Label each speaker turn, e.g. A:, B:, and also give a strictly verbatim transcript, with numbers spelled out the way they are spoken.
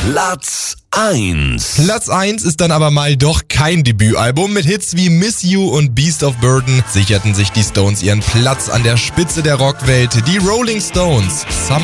A: Platz eins.
B: Platz eins ist dann aber mal doch kein Debütalbum. Mit Hits wie Miss You und Beast of Burden sicherten sich die Stones ihren Platz an der Spitze der Rockwelt. Die Rolling Stones, Summer